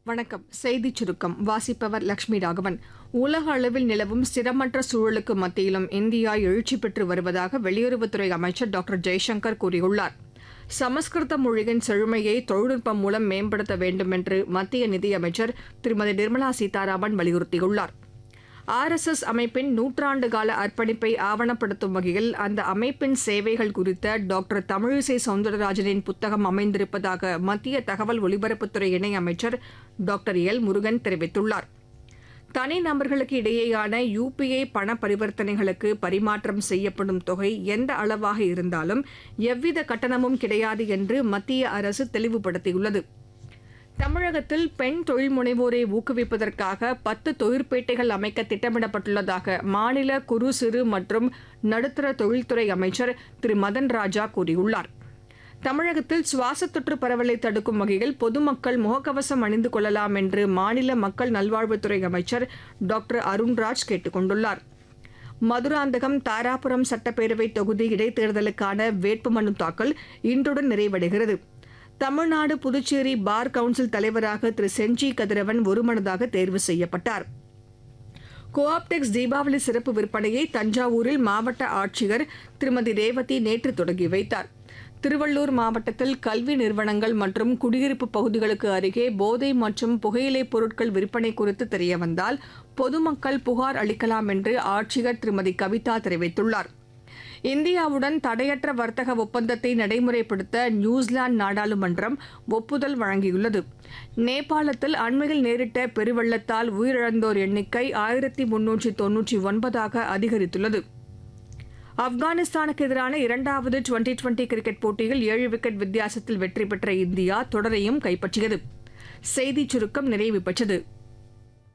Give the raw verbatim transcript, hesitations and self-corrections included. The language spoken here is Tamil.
வணக்கம். செய்திச் சுருக்கம் வாசிப்பவர் லட்சுமி ராகவன். உலக அளவில் நிலவும் ஸ்திரமற்ற சூழலுக்கு மத்தியிலும் இந்தியா எழுச்சி பெற்று வருவதாக வெளியுறவுத்துறை அமைச்சர் டாக்டர் ஜெய்சங்கர் கூறியுள்ளார். சமஸ்கிருத மொழியின் செழுமையை தொழில்நுட்பம் மூலம் மேம்படுத்த வேண்டும் என்று மத்திய நிதியமைச்சர் திருமதி நிர்மலா சீதாராமன் வலியுறுத்தியுள்ளார். ஆர் எஸ் எஸ் அமைப்பின் நூற்றாண்டு கால அர்ப்பணிப்பை ஆவணப்படுத்தும் வகையில் அந்த அமைப்பின் சேவைகள் குறித்த டாக்டர் தமிழிசை சவுந்தரராஜனின் புத்தகம் அமைந்திருப்பதாக மத்திய தகவல் ஒலிபரப்புத்துறை இணையமைச்சர் டாக்டர் எல் முருகன் தெரிவித்துள்ளார். தனிநபர்களுக்கு இடையேயான யு பி ஐ பண பரிவர்த்தனைகளுக்கு பரிமாற்றம் செய்யப்படும் தொகை எந்த அளவாக இருந்தாலும் எவ்வித கட்டணமும் கிடையாது என்று மத்திய அரசு தெளிவுபடுத்தியுள்ளது. தமிழகத்தில் பெண் தொழில் முனைவோரை ஊக்குவிப்பதற்காக பத்து தொழிற்பேட்டைகள் அமைக்க திட்டமிடப்பட்டுள்ளதாக மாநில குறு சிறு மற்றும் நடுத்தர தொழில்துறை அமைச்சர் திரு மதன் ராஜா கூறியுள்ளார். தமிழகத்தில் சுவாச தொற்று பரவலை தடுக்கும் வகையில் பொதுமக்கள் முகக்கவசம் அணிந்து கொள்ளலாம் என்று மாநில மக்கள் நல்வாழ்வுத்துறை அமைச்சர் டாக்டர் அருண்ராஜ் கேட்டுக் கொண்டுள்ளார். மதுராந்தகம் தாராபுரம் சட்டப்பேரவை தொகுதி இடைத்தேர்தலுக்கான வேட்புமனு தாக்கல் இன்றுடன் நிறைவடைகிறது. தமிழ்நாடு புதுச்சேரி பார் கவுன்சில் தலைவராக திரு செஞ்சி கதிரவன் ஒருமனதாக தேர்வு செய்யப்பட்டார். கோஆப்டெக்ஸ் தீபாவளி சிறப்பு விற்பனையை தஞ்சாவூரில் மாவட்ட ஆட்சியர் திருமதி ரேவதி நேற்று தொடங்கி வைத்தார். திருவள்ளூர் மாவட்டத்தில் கல்வி நிறுவனங்கள் மற்றும் குடியிருப்பு பகுதிகளுக்கு அருகே போதை மற்றும் புகையிலைப் பொருட்கள் விற்பனை குறித்து தெரியவந்தால் பொதுமக்கள் புகார் அளிக்கலாம் என்று ஆட்சியர் திருமதி கவிதா தெரிவித்துள்ளார். இந்தியாவுடன் தடையற்ற வர்த்தக ஒப்பந்தத்தை நடைமுறைப்படுத்த நியூசிலாந்து நாடாளுமன்றம் ஒப்புதல் வழங்கியுள்ளது. நேபாளத்தில் அண்மையில் நேரிட்ட பெருவெள்ளத்தால் உயிரிழந்தோர் எண்ணிக்கை ஆயிரத்தி முன்னூற்றி தொன்னூற்றி ஒன்பதாக அதிகரித்துள்ளது. ஆப்கானிஸ்தானுக்கு எதிரான இரண்டாவது டுவெண்டி டுவெண்டி கிரிக்கெட் போட்டியில் ஏழு விக்கெட் வித்தியாசத்தில் வெற்றி பெற்ற இந்தியா தொடரையும் கைப்பற்றியது. செய்திச் சுருக்கம் நிறைவு பெற்றது.